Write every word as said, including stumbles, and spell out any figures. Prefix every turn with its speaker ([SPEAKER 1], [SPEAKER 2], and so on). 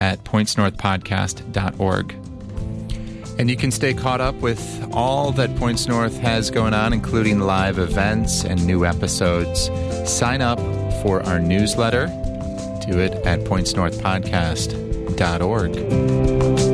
[SPEAKER 1] at points north podcast dot org. And you can stay caught up with all that Points North has going on, including live events and new episodes. Sign up for our newsletter. Do it at points north podcast dot org.